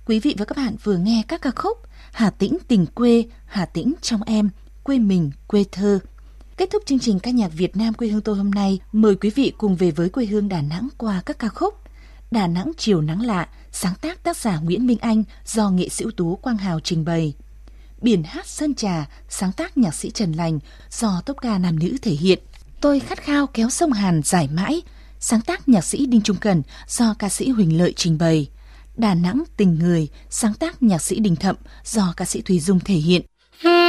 Quý vị và các bạn vừa nghe các ca khúc Hà Tĩnh tình quê, Hà Tĩnh trong em, quê mình, quê thơ. Kết thúc chương trình ca nhạc Việt Nam quê hương tôi hôm nay, mời quý vị cùng về với quê hương Đà Nẵng qua các ca khúc Đà Nẵng chiều nắng lạ, sáng tác tác giả Nguyễn Minh Anh do nghệ sĩ ưu tú Quang Hào trình bày. Biển hát Sơn Trà, sáng tác nhạc sĩ Trần Lành do tốp ca nam nữ thể hiện. Tôi khát khao kéo sông Hàn dài mãi, sáng tác nhạc sĩ Đinh Trung Cẩn do ca sĩ Huỳnh Lợi trình bày. Đà Nẵng tình người, sáng tác nhạc sĩ Đình Thậm do ca sĩ Thùy Dung thể hiện.